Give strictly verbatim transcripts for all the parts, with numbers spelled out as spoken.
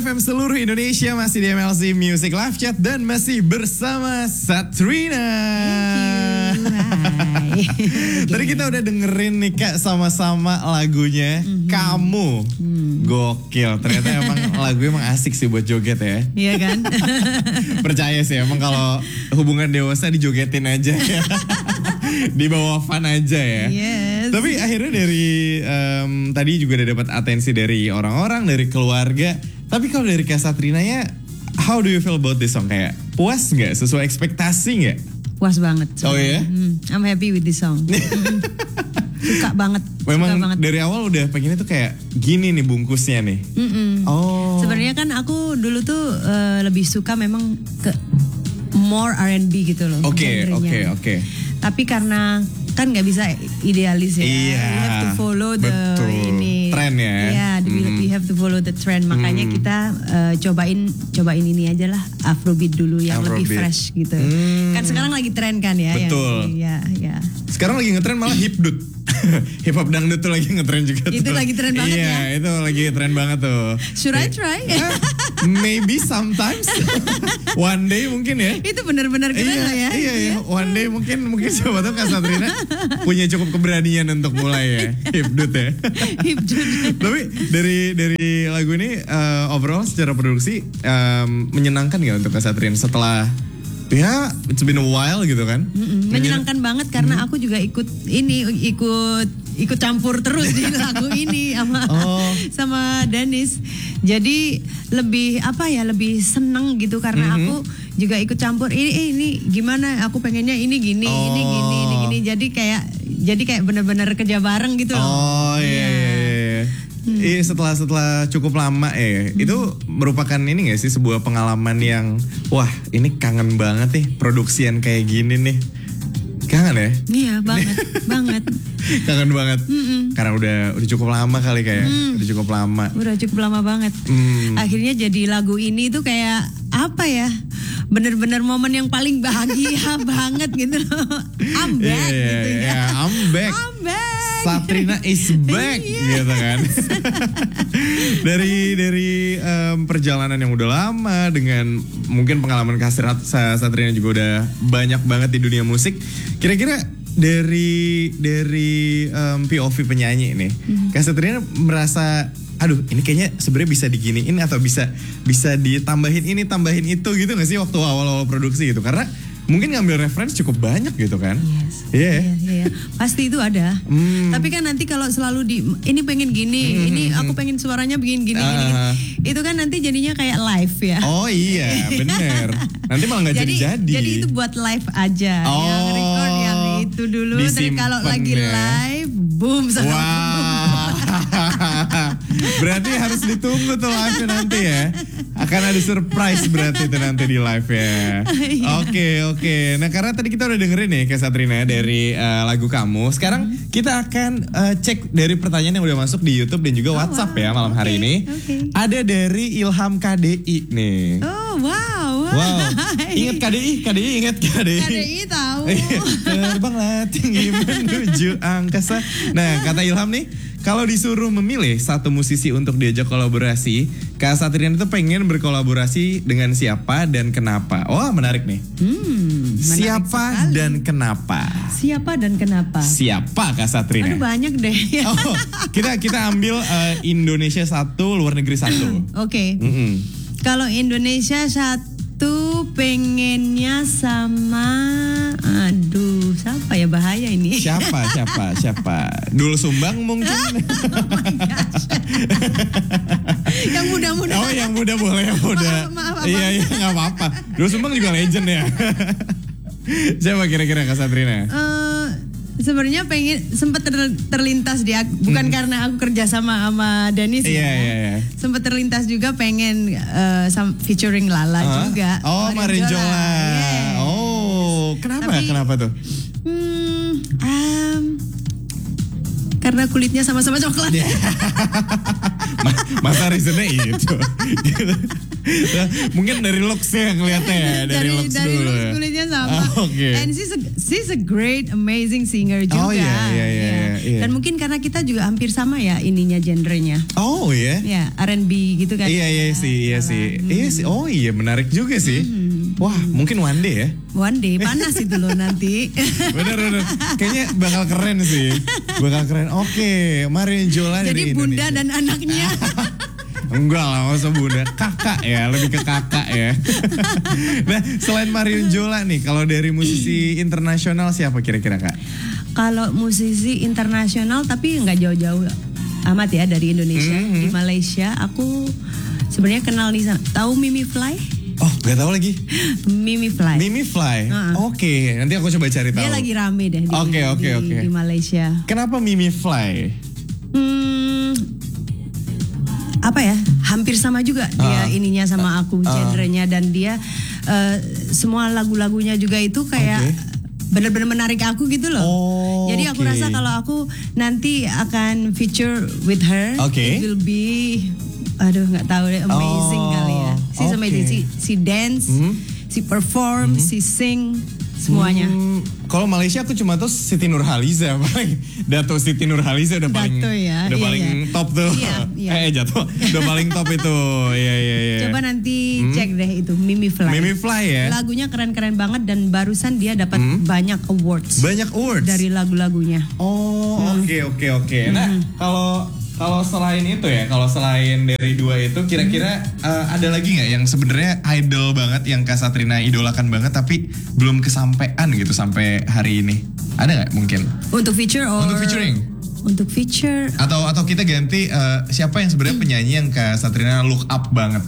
F M seluruh Indonesia, masih di M L C Music Live Chat dan masih bersama Satrina. Thank you. Tadi kita udah dengerin nih Kak sama-sama lagunya mm-hmm. Kamu. Mm. Gokil, ternyata emang lagu emang asik sih buat joget ya. Iya kan? Percaya sih emang kalau hubungan dewasa dijogetin aja ya. Di bawah fun aja ya. Yes. Tapi akhirnya dari um, tadi juga udah dapat atensi dari orang-orang, dari keluarga. Tapi kalau dari Kak Satrina ya, how do you feel about this song? Kayak puas nggak? Sesuai ekspektasi nggak? Puas banget. Oh iya? Hmm, I'm happy with this song. Suka banget. Memang suka banget. Dari awal udah pengennya tuh kayak gini nih bungkusnya nih. Mm-mm. Oh. Sebenarnya kan aku dulu tuh uh, lebih suka memang ke more R and B gitu loh. Oke, oke, oke. Tapi karena kan nggak bisa idealis ya. Iya. We have to follow the betul. ini. Trend ya. Iya, mm. we, we have to follow the trend. Makanya mm. kita uh, cobain cobain ini aja lah, Afrobeat dulu yang Afrobeat. lebih fresh gitu. Mm. Kan sekarang lagi tren kan ya. Betul. Iya, iya. Sekarang lagi ngetren malah hipdut. Hip hop dangdut tuh lagi ngetren juga tuh. Itu lagi tren banget iya, ya. Iya, itu lagi tren banget tuh. Should I try? Maybe sometimes. One day mungkin ya. Itu benar-benar keren iya, lah ya. Iya, iya. One day mungkin mungkin siapa tahu Kak Satrina punya cukup keberanian untuk mulai ya. Hipdut ya. Hipdut. Tapi dari dari lagu ini uh, overall secara produksi um, menyenangkan gak untuk Kak Satrina setelah ya it's been a while gitu kan? Mm-mm, menyenangkan Menyen- banget karena mm. aku juga ikut ini ikut ikut campur terus di lagu ini sama oh. sama Danis. Jadi lebih apa ya lebih seneng gitu karena mm-hmm. aku juga ikut campur ini eh, ini gimana aku pengennya ini gini oh. ini gini ini gini jadi kayak jadi kayak benar-benar kerja bareng gitu loh. Oh iya. Yeah. Yeah. Hmm. Iya setelah setelah cukup lama ya hmm. itu merupakan ini gak sih sebuah pengalaman yang wah ini kangen banget nih produksian kayak gini nih. Kangen ya? Iya banget banget. Kangen banget. Mm-mm. Karena udah udah cukup lama kali kayak mm. udah cukup lama. Udah cukup lama banget. Mm. Akhirnya jadi lagu ini tuh kayak apa ya? Bener-bener momen yang paling bahagia banget gitu loh. I'm back yeah, gitu ya. Yeah, I'm back. I'm back. Satrina is back gitu kan. dari dari um, perjalanan yang udah lama dengan mungkin pengalaman Kak Satrina juga udah banyak banget di dunia musik. Kira-kira dari dari um, P O V penyanyi nih, mm-hmm. Kak Satrina merasa aduh ini kayaknya sebenarnya bisa diginiin atau bisa bisa ditambahin ini tambahin itu gitu nggak sih waktu awal-awal produksi gitu karena mungkin ngambil referensi cukup banyak gitu kan? Yes. Iya. Yeah. Yeah, yeah. Pasti itu ada. Mm. Tapi kan nanti kalau selalu di ini pengen gini, mm. ini aku pengen suaranya begini gini, uh. gini, gini. Itu kan nanti jadinya kayak live ya. Oh iya, bener. Nanti malah nggak jadi-jadi. Jadi itu buat live aja. Oh. Yang record yang itu dulu. Tapi kalau lagi ya. live, boom. Wow. Berarti harus ditunggu tuh live nanti ya. Akan ada surprise berarti itu nanti di live ya. Oke oke. Okay. Nah karena tadi kita udah dengerin nih Kak Satrina dari uh, lagu Kamu. Sekarang hmm. kita akan uh, cek dari pertanyaan yang udah masuk di YouTube dan juga oh, WhatsApp wow. ya malam hari okay. ini. Okay. Ada dari Ilham K D I nih. Oh wow. Wow. Ingat K D I? K D I ingat K D I? K D I tahu. Terbanglah tinggi menuju angkasa. Nah kata Ilham nih. Kalau disuruh memilih satu musisi untuk diajak kolaborasi, Kak Satrina itu pengen berkolaborasi dengan siapa dan kenapa? Wah, menarik nih. Hmm, menarik siapa sekali. Dan kenapa? Siapa dan kenapa? Siapa Kak Satrina? Aduh banyak deh. Oh, kita kita ambil uh, Indonesia satu, luar negeri satu. Oke. Okay. Mm-hmm. Kalau Indonesia satu pengennya sama, aduh, siapa ya bahaya ini? Siapa, siapa, siapa? Dul Sumbang mungkin. Oh my gosh. Yang muda-muda. Oh, yang muda boleh, yang muda. Maaf, maaf, iya, iya, nggak apa-apa. Dul Sumbang juga legend ya. Siapa kira-kira Kak Satrina? Uh, Sebenarnya pengen sempat ter, terlintas di aku, bukan hmm. karena aku kerja sama sama Danis yeah, ya. Yeah, yeah. Sempat terlintas juga pengen uh, some featuring Lala uh-huh. juga. Oh, Marinjola. Yeah. Oh, kenapa? Tapi, kenapa tuh? Hmm, um, karena kulitnya sama-sama coklat. Masa reasonnya itu. Nah, mungkin dari looks ya ngeliatnya ya, dari, dari looks dari dulu. looks ya. kulitnya sama. Oh, okay. And she's a, she's a great amazing singer juga. Oh, iya, iya, iya, Ya. iya. Dan mungkin karena kita juga hampir sama ya ininya genrenya. Oh ya. Ya, R and B gitu kan. Iya iya sih, iya sih. Hmm. Iya sih. Oh iya, menarik juga sih. Hmm. Wah, mungkin one day ya. One day panas itu loh nanti. Bener bener. Kayaknya bakal keren sih. Bakal keren. Oke, Marion Jola dari Jadi bunda Indonesia. dan anaknya. Enggak lah, masa bunda. Kakak ya, lebih ke kakak ya. Nah, selain Marion Jola nih, kalau dari musisi internasional siapa kira-kira Kak? Kalau musisi internasional tapi nggak jauh-jauh amat ya dari Indonesia. Mm-hmm. Di Malaysia aku sebenarnya kenal di sana. Tahu Mimi Fly? Oh, gak tahu lagi. Mimi Fly. Mimi Fly. Uh-uh. Oke, nanti aku coba cari tahu. Dia lagi rame deh di, Oke, oke, di, oke. di Malaysia. Kenapa Mimi Fly? Hmm, apa ya? Hampir sama juga dia Uh. ininya sama aku, Uh. genrenya, dan dia uh, semua lagu-lagunya juga itu kayak Oke. benar-benar menarik aku gitu loh. Oh, Jadi aku oke. rasa kalau aku nanti akan feature with her, Oke. it will be, aduh nggak tahu deh, amazing Oh, kali ya. Si oke. amazing, si, si dance, Hmm. si perform, si sing, semuanya. Hmm, kalau Malaysia aku cuma tahu Siti Nurhaliza paling. Dato Siti Nurhaliza udah paling Dato ya, udah iya, paling iya. top tuh. Iya, iya. Eh jatuh. Udah paling top itu. Iya iya iya. Coba nanti cek deh itu Mimi Fly. Mimi Fly ya. Lagunya keren-keren banget dan barusan dia dapat banyak awards Banyak awards. dari lagu-lagunya. Oh, oke oke oke. Nah, kalau kalau selain itu ya, kalau selain dari dua itu kira-kira eh, ada lagi nggak yang sebenarnya idol banget yang Kak Satrina idolakan banget tapi belum kesampaian gitu sampai hari ini? Ada nggak mungkin? Untuk feature or Untuk featuring? Untuk feature Atau atau kita ganti eh, siapa yang sebenarnya penyanyi yang Kak Satrina look up banget?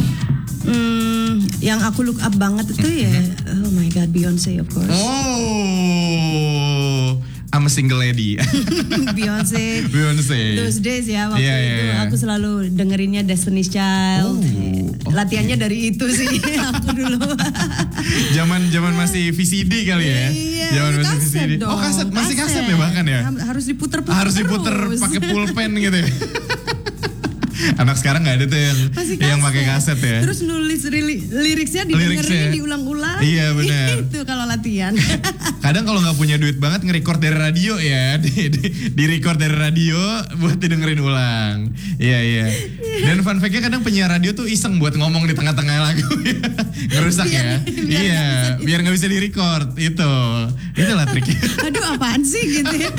hmm, yang aku look up banget itu ya, oh my god, Beyonce of course. Oh, I'm a single lady. Beyonce. Beyonce. Those days ya waktu Iya, iya, itu iya. aku selalu dengerinnya Destiny's Child. Oh, Latihannya dari itu sih aku dulu. Zaman zaman masih V C D kali ya. Iya, Zaman masih V C kaset D. dong, Oh, kaset masih kaset ya bahkan ya. Harus diputer-puter Harus diputer terus. pakai pulpen gitu ya. Anak sekarang nggak ada tuh yang Masih yang pakai kaset ya. Terus nulis rili- liriksnya didengerin, Liriksnya. diulang-ulang. Iya, benar. Itu kalau latihan. Kadang kalau nggak punya duit banget nge-record dari radio ya, di, di, di record dari radio buat didengerin ulang. Iya iya. Dan fun fact-nya kadang penyiar radio tuh iseng buat ngomong di tengah-tengah lagu, ngerusak ya. Biar- biar Iya, nggak bisa di- biar nggak bisa di-record. Itu, itulah triknya. Aduh apaan sih gitu ya.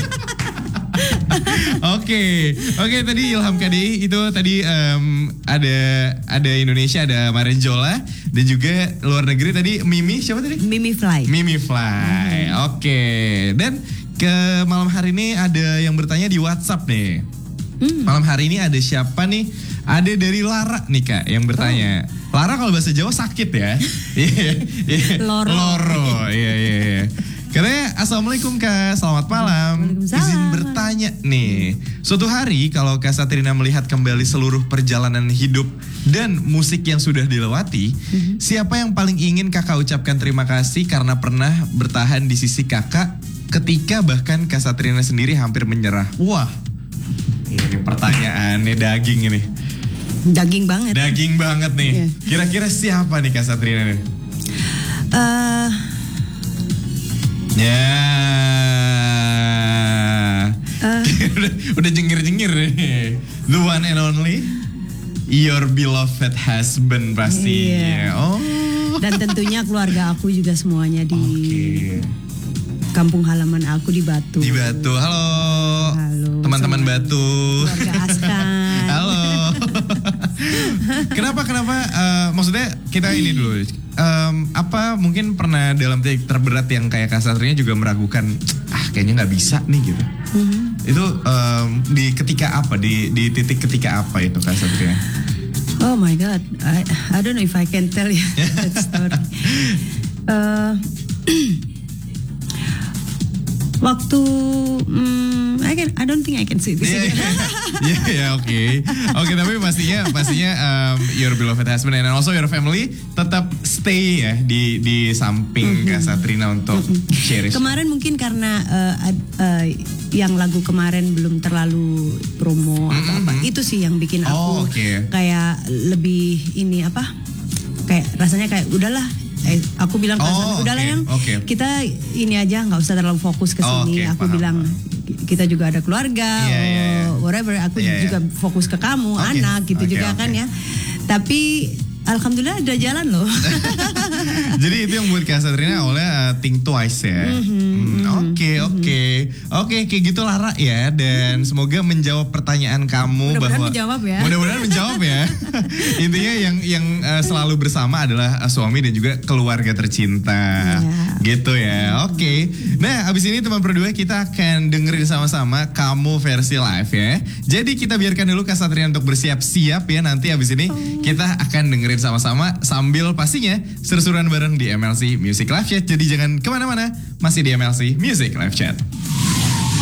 Oke, oke tadi Ilham K D I itu tadi em, ada ada Indonesia, ada Marion Jola dan juga luar negeri tadi Mimi siapa tadi? Mimi Fly. Mimi Fly. Oke. Dan ke malam hari ini ada yang bertanya di WhatsApp nih. Malam hari ini ada siapa nih? Ada dari Lara nih Kak yang bertanya. Lara kalau bahasa Jawa sakit ya. Iya, iya. Loro. Loro. Iya, iya, iya. Katanya, Assalamualaikum Kak, selamat malam. Waalaikumsalam. Izin bertanya nih, suatu hari kalau Kak Satrina melihat kembali seluruh perjalanan hidup dan musik yang sudah dilewati, siapa yang paling ingin Kakak ucapkan terima kasih karena pernah bertahan di sisi Kakak ketika bahkan Kak Satrina sendiri hampir menyerah? Wah, ini pertanyaannya daging ini. Daging banget. Daging banget nih. Iya. Kira-kira siapa nih Kak Satrina nih? Eh, Ya. Eh. udah, udah jengir-jengir nih. The one and only your beloved husband pastinya. Iya. Oh. dan tentunya keluarga aku juga semuanya di Oke. kampung halaman aku di Batu. Di Batu. Halo. Halo, Teman-teman semua. Batu. Keluarga Askan. Halo. kenapa kenapa eh, maksudnya kita ini dulu. Em, apa mungkin pernah dalam titik terberat yang kayak Kak Satrina juga meragukan, ah kayaknya nggak bisa nih gitu. Mhm. Itu em, di ketika apa? Di di titik ketika apa itu Kak Satrina? Oh my god, I, I don't know if I can tell you that story. Eh, waktu, hmm, I can, I don't think I can say this. Iya iya iya oke oke tapi pastinya pastinya um, your beloved husband and also your family tetap stay ya di di samping Kak Satrina untuk cherish. Kemarin mungkin karena eh, ad- eh, yang lagu kemarin belum terlalu promo atau apa, itu sih yang bikin Oh, aku oke. kayak lebih ini apa kayak rasanya kayak udahlah. Eh, aku bilang ke Oh, udahlah okay, yang okay. kita ini aja nggak usah terlalu fokus ke Oh, sini. okay, aku paham, bilang paham. kita juga ada keluarga, Yeah, yeah, yeah. oh, whatever. Aku Yeah, yeah. juga fokus ke kamu, Okay, anak gitu okay, juga okay. kan ya. Tapi alhamdulillah ada jalan loh. Jadi itu yang buat Kak Satrina awalnya uh, think twice ya. Oke oke oke kayak gitu Lara ya, dan semoga menjawab pertanyaan kamu. Mudah-mudahan bahwa menjawab ya. Mudah-mudahan menjawab ya. Intinya yang yang uh, selalu bersama adalah uh, suami dan juga keluarga tercinta. Ya. Gitu ya. Oke. Nah abis ini teman berdua kita akan dengerin sama-sama Kamu versi live ya. Jadi kita biarkan dulu Kak Satrina untuk bersiap-siap ya. Nanti abis ini kita akan dengerin sama-sama sambil pastinya seru-seruan bareng di M L C Music Live Chat. Jadi jangan kemana-mana, masih di M L C Music Live Chat.